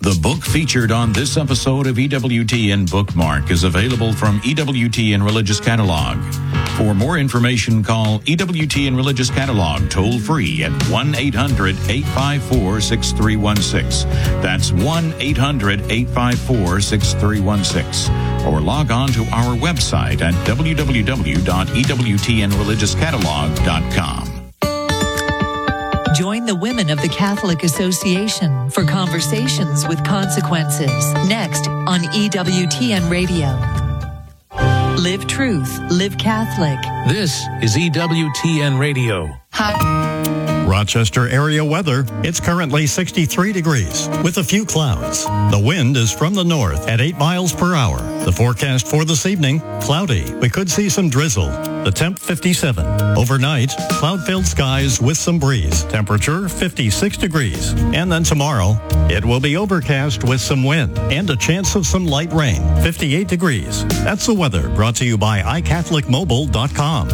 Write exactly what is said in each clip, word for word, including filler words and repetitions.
The book featured on this episode of E W T N Bookmark is available from E W T N Religious Catalog. For more information, call E W T N Religious Catalog toll-free at one eight hundred eight five four six three one six. That's one eight hundred eight five four six three one six. Or log on to our website at w w w dot e w t n religious catalog dot com. Join the Women of the Catholic Association for Conversations with Consequences. Next on E W T N Radio. Live truth, live Catholic. This is E W T N Radio. Hi. Rochester area weather. It's currently sixty-three degrees with a few clouds. The wind is from the north at eight miles per hour. The forecast for this evening, cloudy. We could see some drizzle. The temp fifty-seven. Overnight, cloud-filled skies with some breeze. Temperature fifty-six degrees. And then tomorrow, it will be overcast with some wind and a chance of some light rain. fifty-eight degrees. That's the weather brought to you by i catholic mobile dot com.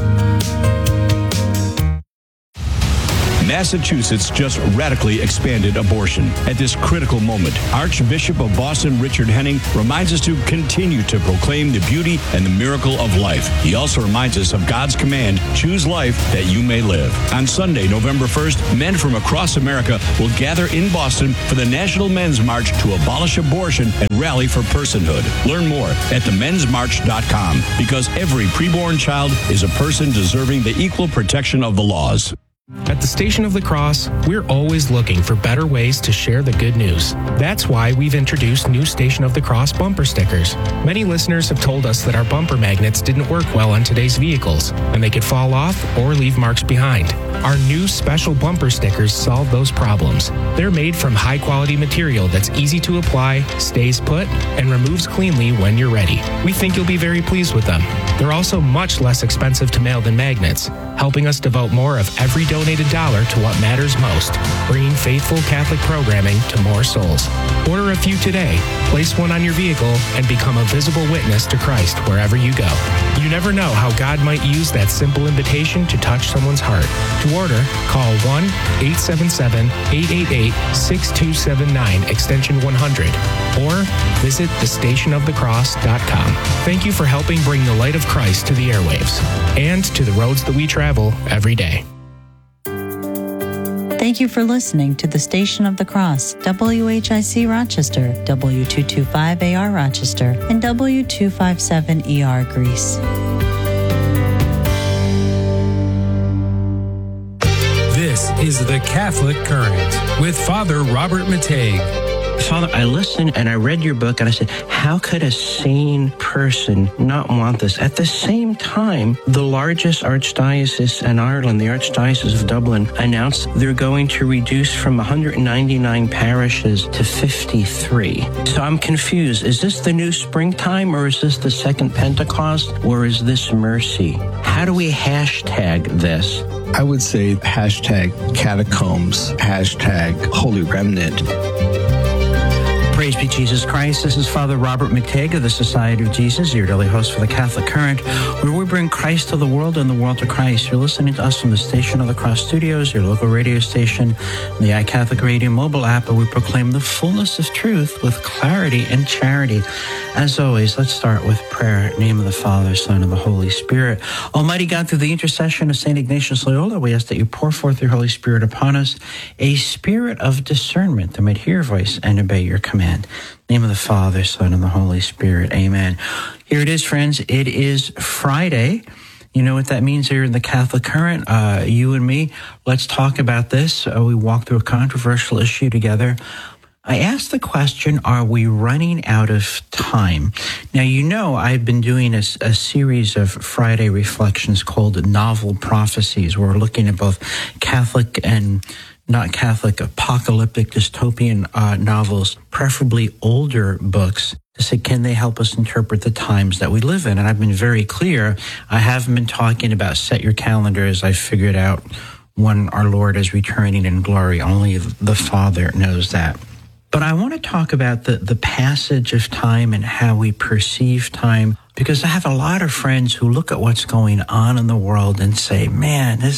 Massachusetts just radically expanded abortion. At this critical moment, Archbishop of Boston Richard Henning reminds us to continue to proclaim the beauty and the miracle of life. He also reminds us of God's command, choose life that you may live. On Sunday, November first, men from across America will gather in Boston for the National Men's March to abolish abortion and rally for personhood. Learn more at the men's march dot com, because every preborn child is a person deserving the equal protection of the laws. At the Station of the Cross, we're always looking for better ways to share the good news. That's why we've introduced new Station of the Cross bumper stickers. Many listeners have told us that our bumper magnets didn't work well on today's vehicles, and they could fall off or leave marks behind. Our new special bumper stickers solve those problems. They're made from high-quality material that's easy to apply, stays put, and removes cleanly when you're ready. We think you'll be very pleased with them. They're also much less expensive to mail than magnets, helping us devote more of every donated dollar to what matters most, bringing faithful Catholic programming to more souls. Order a few today, place one on your vehicle, and become a visible witness to Christ wherever you go. You never know how God might use that simple invitation to touch someone's heart. To order, call one eight seven seven, eight eight eight, six two seven nine, extension one hundred, or visit the station of the cross dot com. Thank you for helping bring the light of Christ to the airwaves and to the roads that we travel every day. Thank you for listening to the Station of the Cross, W H I C Rochester, W two twenty-five A R Rochester, and W two fifty-seven E R Greece. This is the Catholic Current with Father Robert Matei. Father, I listened and I read your book and I said, how could a sane person not want this? At the same time, the largest archdiocese in Ireland, the Archdiocese of Dublin, announced they're going to reduce from one hundred ninety-nine parishes to fifty-three. So I'm confused. Is this the new springtime, or is this the second Pentecost, or is this mercy? How do we hashtag this? I would say hashtag catacombs, hashtag holy remnant. Praise be Jesus Christ. This is Father Robert McTague of the Society of Jesus, your daily host for the Catholic Current, where we bring Christ to the world and the world to Christ. You're listening to us from the Station of the Cross Studios, your local radio station, the iCatholic Radio mobile app, where we proclaim the fullness of truth with clarity and charity. As always, let's start with prayer. In the name of the Father, Son, and the Holy Spirit. Almighty God, through the intercession of Saint Ignatius Loyola, we ask that you pour forth your Holy Spirit upon us, a spirit of discernment that might hear your voice and obey your command. In the name of the Father, Son, and the Holy Spirit. Amen. Here it is, friends. It is Friday. You know what that means here in the Catholic Current. Uh, you and me, let's talk about this. Uh, we walk through a controversial issue together. I asked the question, are we running out of time? Now, you know, I've been doing a, a series of Friday reflections called Novel Prophecies. We're looking at both Catholic and not Catholic, apocalyptic, dystopian uh, novels, preferably older books, to say, can they help us interpret the times that we live in? And I've been very clear. I haven't been talking about set your calendars. I figured out when our Lord is returning in glory. Only the Father knows that. But I want to talk about the, the passage of time and how we perceive time, because I have a lot of friends who look at what's going on in the world and say, man, this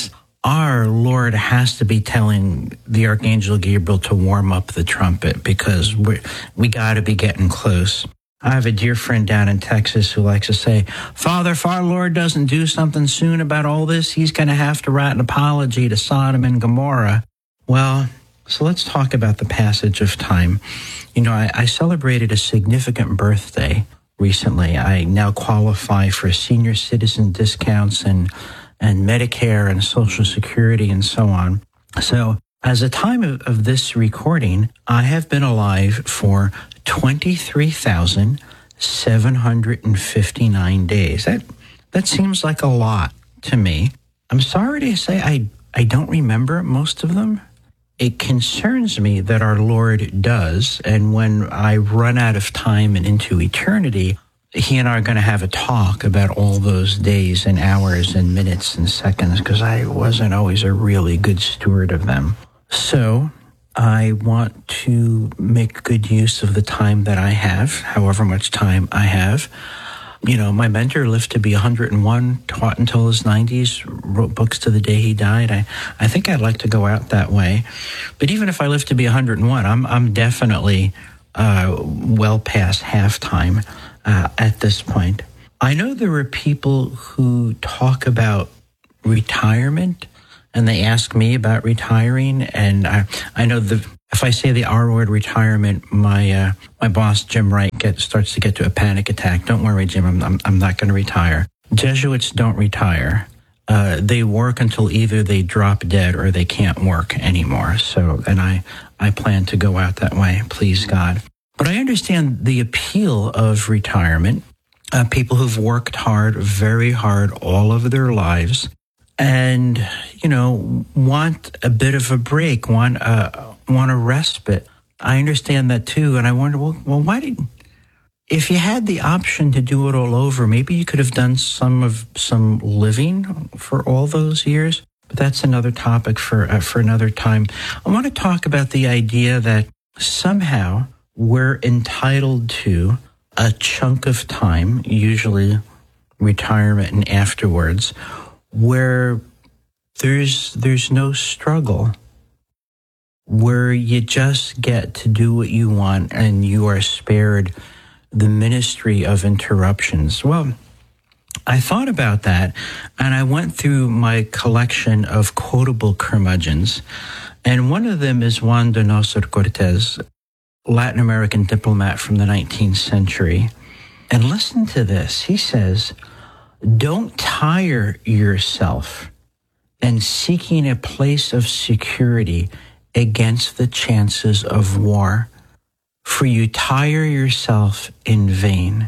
our Lord has to be telling the Archangel Gabriel to warm up the trumpet because we we got to be getting close. I have a dear friend down in Texas who likes to say, Father, if our Lord doesn't do something soon about all this, he's going to have to write an apology to Sodom and Gomorrah. Well, so let's talk about the passage of time. You know, I, I celebrated a significant birthday recently. I now qualify for senior citizen discounts and, and Medicare and Social Security and so on. So as a time of, of this recording, I have been alive for twenty-three thousand seven hundred fifty-nine days. That that seems like a lot to me. I'm sorry to say I, I don't remember most of them. It concerns me that our Lord does, and when I run out of time and into eternity, he and I are going to have a talk about all those days and hours and minutes and seconds, because I wasn't always a really good steward of them. So I want to make good use of the time that I have, however much time I have. You know, my mentor lived to be one hundred and one, taught until his nineties, wrote books to the day he died. I, I think I'd like to go out that way. But even if I live to be one hundred and one, I'm I'm definitely uh, well past halftime uh, at this point. I know there are people who talk about retirement, and they ask me about retiring, and I, I know the if I say the R word retirement, my uh, my boss Jim Wright gets starts to get to a panic attack. Don't worry, Jim, I'm I'm, I'm not going to retire. Jesuits don't retire. Uh, they work until either they drop dead or they can't work anymore. So, and I I plan to go out that way, please God. But I understand the appeal of retirement. Uh, people who've worked hard, very hard, all of their lives, and you know want a bit of a break, want a want a respite. I understand that too, and I wonder, well, well, why did? If you had the option to do it all over, maybe you could have done some of some living for all those years. But that's another topic for uh, for another time. I want to talk about the idea that somehow we're entitled to a chunk of time, usually retirement and afterwards, where there's there's no struggle, where you just get to do what you want and you are spared the ministry of interruptions. Well, I thought about that, and I went through my collection of quotable curmudgeons, and one of them is Juan Donoso Cortés, Latin American diplomat from the nineteenth century. And listen to this. He says, "Don't tire yourself in seeking a place of security against the chances of war, for you tire yourself in vain.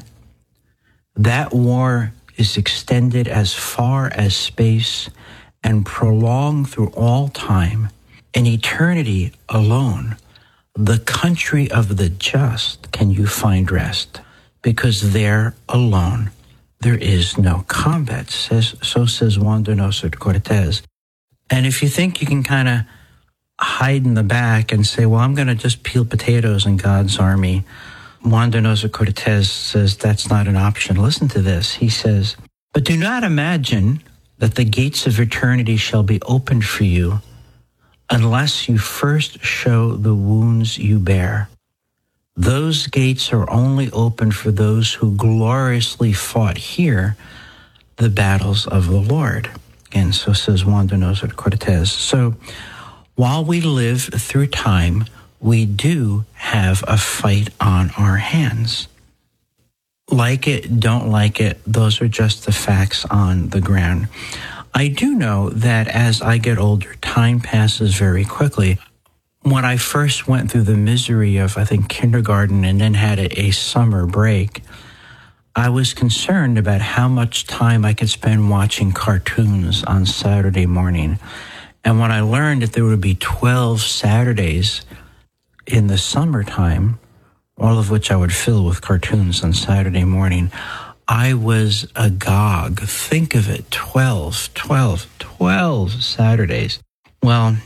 That war is extended as far as space and prolonged through all time. In eternity alone, the country of the just can you find rest, because there alone there is no combat." Says, so says Juan Donoso Cortés. And if you think you can kind of hide in the back and say, well, I'm going to just peel potatoes in God's army, Juan Donoso Cortés says that's not an option. Listen to this. He says, "But do not imagine that the gates of eternity shall be opened for you unless you first show the wounds you bear. Those gates are only open for those who gloriously fought here the battles of the Lord." And so says Juan Donoso Cortés. So while we live through time, we do have a fight on our hands. Like it, don't like it, those are just the facts on the ground. I do know that as I get older, time passes very quickly. When I first went through the misery of, I think, kindergarten and then had a, a summer break, I was concerned about how much time I could spend watching cartoons on Saturday morning. And when I learned that there would be twelve Saturdays in the summertime, all of which I would fill with cartoons on Saturday morning, I was agog. Think of it, twelve, twelve, twelve Saturdays. Well,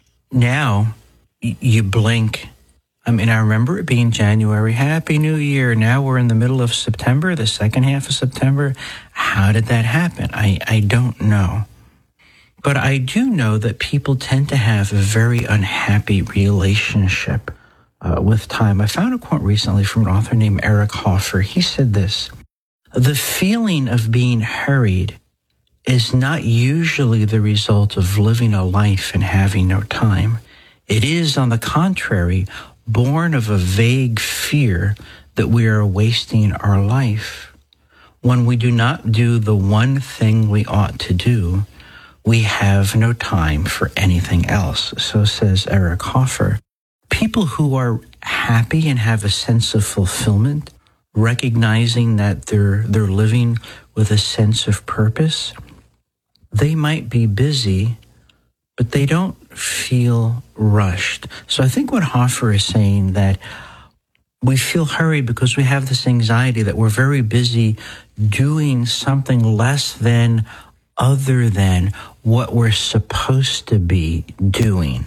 now y- you blink. I mean, I remember it being January. Happy New Year. Now we're in the middle of September, the second half of September. How did that happen? I, I don't know. But I do know that people tend to have a very unhappy relationship uh, with time. I found a quote recently from an author named Eric Hoffer. He said this: "The feeling of being hurried is not usually the result of living a life and having no time. It is, on the contrary, born of a vague fear that we are wasting our life. When we do not do the one thing we ought to do, we have no time for anything else." So says Eric Hoffer. People who are happy and have a sense of fulfillment, recognizing that they're they're living with a sense of purpose, they might be busy, but they don't feel rushed. So I think what Hoffer is saying, that we feel hurried because we have this anxiety that we're very busy doing something less than, other than what we're supposed to be doing.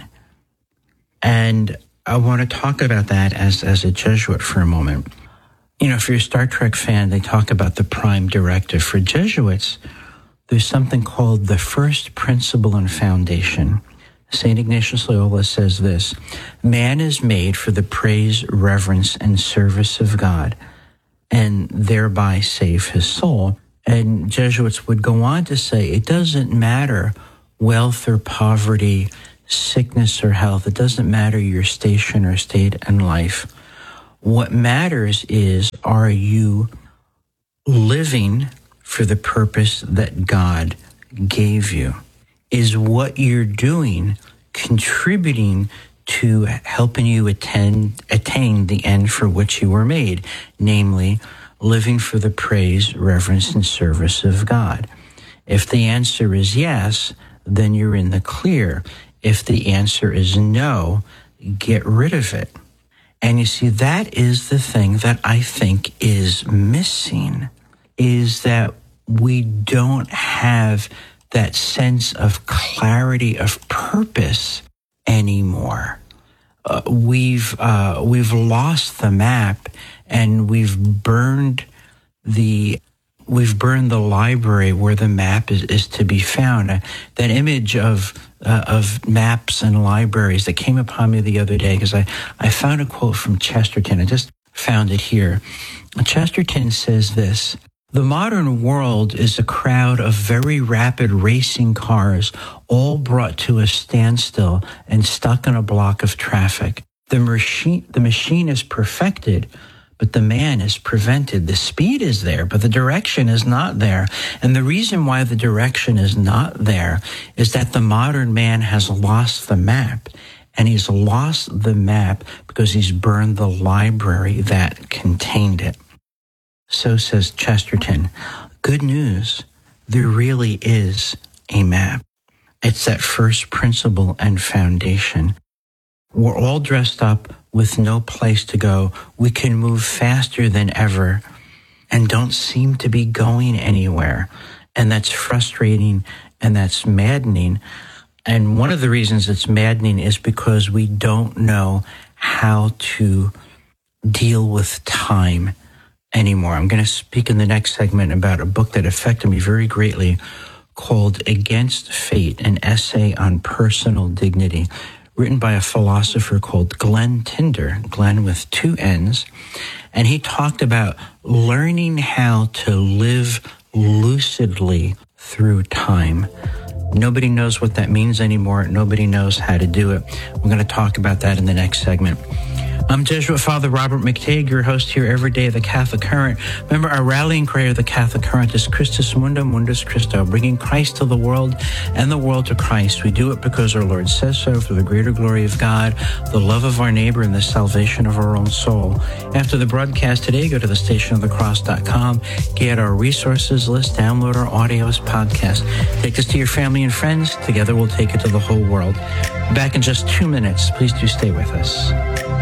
And I want to talk about that as, as a Jesuit for a moment. You know, if you're a Star Trek fan, they talk about the prime directive. For Jesuits, there's something called the first principle and foundation. Saint Ignatius Loyola says this: "Man is made for the praise, reverence, and service of God, and thereby save his soul." And Jesuits would go on to say, it doesn't matter wealth or poverty, sickness or health. It doesn't matter your station or state in life. What matters is, are you living for the purpose that God gave you? Is what you're doing contributing to helping you attain, attain the end for which you were made, namely, living for the praise, reverence, and service of God? If the answer is yes, then you're in the clear. If the answer is no, get rid of it. And you see, that is the thing that I think is missing, is that we don't have that sense of clarity of purpose anymore. Uh, we've uh, we've lost the map, and we've burned the we've burned the library where the map is, is to be found. Uh, that image of uh, of maps and libraries that came upon me the other day, because I, I found a quote from Chesterton. I just found it here. Chesterton says this: "The modern world is a crowd of very rapid racing cars, all brought to a standstill and stuck in a block of traffic. The machine, the machine is perfected, but the man is prevented. The speed is there, but the direction is not there. And the reason why the direction is not there is that the modern man has lost the map. And he's lost the map because he's burned the library that contained it." So says Chesterton. Good news, there really is a map. It's that first principle and foundation. We're all dressed up with no place to go. We can move faster than ever and don't seem to be going anywhere. And that's frustrating and that's maddening. And one of the reasons it's maddening is because we don't know how to deal with time anymore. I'm going to speak in the next segment about a book that affected me very greatly called Against Fate, an essay on personal dignity, written by a philosopher called Glenn Tinder, Glenn with two N's. And he talked about learning how to live lucidly through time. Nobody knows what that means anymore. Nobody knows how to do it. We're going to talk about that in the next segment. I'm Jesuit Father Robert McTague, your host here every day of the Catholic Current. Remember, our rallying cry of the Catholic Current is Christus Mundum Mundus Christo, bringing Christ to the world and the world to Christ. We do it because our Lord says so, for the greater glory of God, the love of our neighbor, and the salvation of our own soul. After the broadcast today, go to the station of the cross dot com, get our resources list, download our audio as podcast. Take this to your family and friends. Together we'll take it to the whole world. Back in just two minutes. Please do stay with us.